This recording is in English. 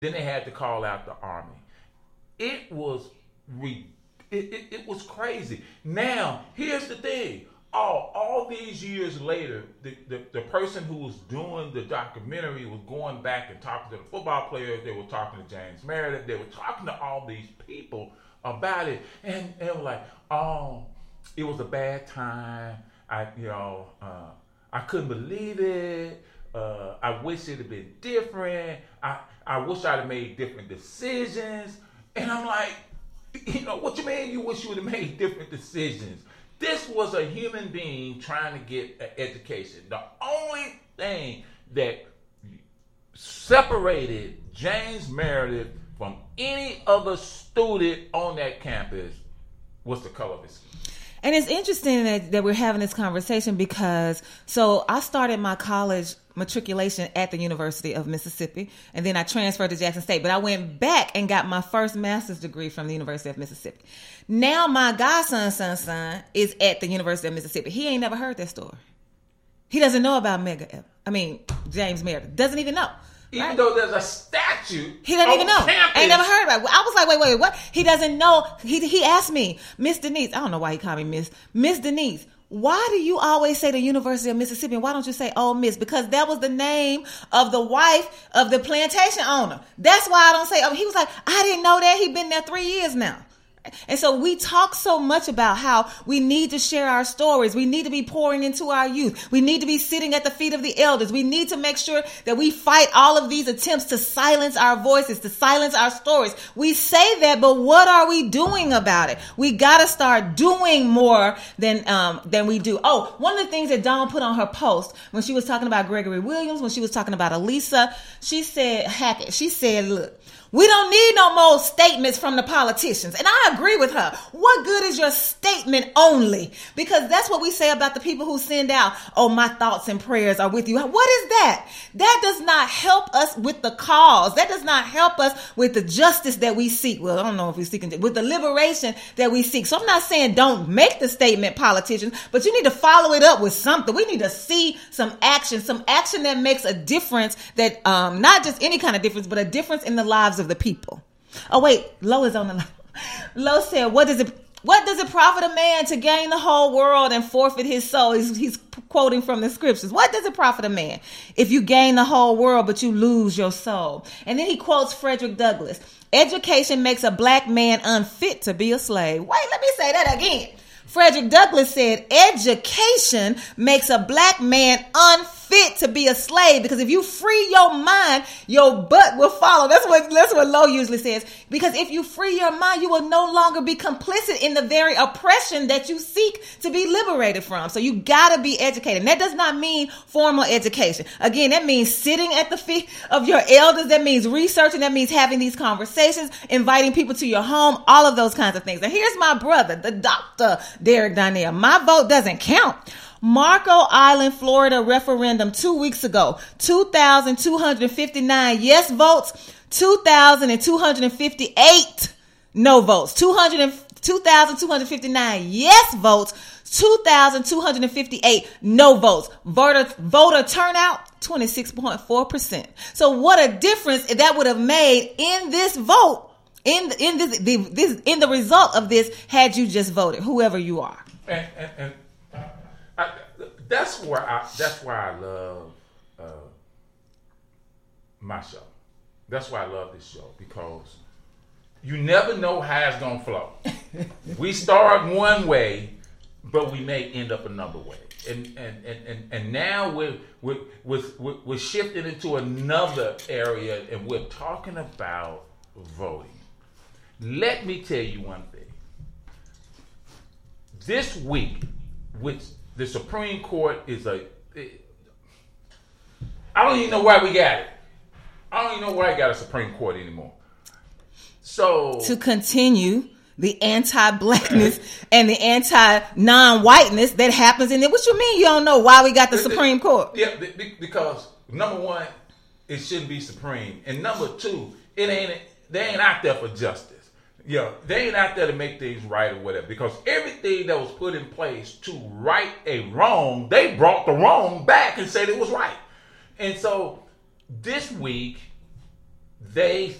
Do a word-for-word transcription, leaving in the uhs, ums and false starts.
Then they had to call out the army. It was re- it, it, it was crazy. Now, here's the thing. All, all these years later, the, the, the person who was doing the documentary was going back and talking to the football players. They were talking to James Meredith. They were talking to all these people about it. And, and they were like, oh, it was a bad time. I, you know, uh, I couldn't believe it. Uh, I wish it had been different. I, I wish I'd have made different decisions. And I'm like, you know, what you mean you wish you would have made different decisions? This was a human being trying to get an education. The only thing that separated James Meredith from any other student on that campus was the color of his skin. And it's interesting that, that we're having this conversation because, so I started my college matriculation at the University of Mississippi, and then I transferred to Jackson State, but I went back and got my first master's degree from the University of Mississippi. Now my godson, son, son is at the University of Mississippi. He ain't never heard that story. He doesn't know about Mega, I mean, James Meredith. Doesn't even know. Even right? though there's a statue, he doesn't even know. Campus. Ain't never heard about it. I was like, wait, wait, what? He doesn't know. He he asked me, Miss Denise. I don't know why he called me Miss Miss Denise. Why do you always say the University of Mississippi? And why don't you say Ole Miss? Because that was the name of the wife of the plantation owner. That's why I don't say. Oh, he was like, I didn't know that. He'd been there three years now. And so we talk so much about how we need to share our stories. We need to be pouring into our youth. We need to be sitting at the feet of the elders. We need to make sure that we fight all of these attempts to silence our voices, to silence our stories. We say that, but what are we doing about it? We got to start doing more than um, than we do. Oh, one of the things that Dawn put on her post when she was talking about Gregory Williams, when she was talking about Elisa, she said, Hackett, she said, look, we don't need no more statements from the politicians. And I agree with her. What good is your statement only? Because that's what we say about the people who send out, oh, my thoughts and prayers are with you. What is that? That does not help us with the cause. That does not help us with the justice that we seek. Well, I don't know if we're seeking, with the liberation that we seek. So I'm not saying don't make the statement, politicians, but you need to follow it up with something. We need to see some action, some action that makes a difference, that um, not just any kind of difference, but a difference in the lives of the people. Oh wait, Lo is on the line. Lo said, "What does it? What does it profit a man to gain the whole world and forfeit his soul?" He's, he's quoting from the scriptures. What does it profit a man if you gain the whole world but you lose your soul? And then he quotes Frederick Douglass: "Education makes a black man unfit to be a slave." Wait, let me say that again. Frederick Douglass said, education makes a black man unfit to be a slave, because if you free your mind, your butt will follow. That's what that's what Lo usually says. Because if you free your mind, you will no longer be complicit in the very oppression that you seek to be liberated from. So you gotta be educated. And that does not mean formal education. Again, that means sitting at the feet of your elders. That means researching. That means having these conversations, inviting people to your home, all of those kinds of things. And here's my brother, the doctor, Derek Donnell. My vote doesn't count. Marco Island, Florida referendum two weeks ago. two thousand two hundred fifty-nine yes votes, two thousand two hundred fifty-eight no votes. two thousand two hundred fifty-nine yes votes, two thousand two hundred fifty-eight no votes. Voter, voter turnout, twenty-six point four percent. So what a difference that would have made in this vote. In in this, the, this in the result of this, had you just voted, whoever you are, and and, and I, that's where I that's why I love uh, my show. That's why I love this show, because you never know how it's gonna flow. We start one way, but we may end up another way, and and and and, and now we're we're, we're we're shifting into another area, and we're talking about voting. Let me tell you one thing. This week, which the Supreme Court is a... It, I don't even know why we got it. I don't even know why I got a Supreme Court anymore. So... To continue the anti-blackness and the anti-non-whiteness that happens in it. What you mean you don't know why we got the, the Supreme the, Court? Yeah, because number one, it shouldn't be supreme. And number two, it ain't they ain't out there for justice. Yeah, they ain't out there to make things right or whatever, because everything that was put in place to right a wrong, they brought the wrong back and said it was right. And so this week, they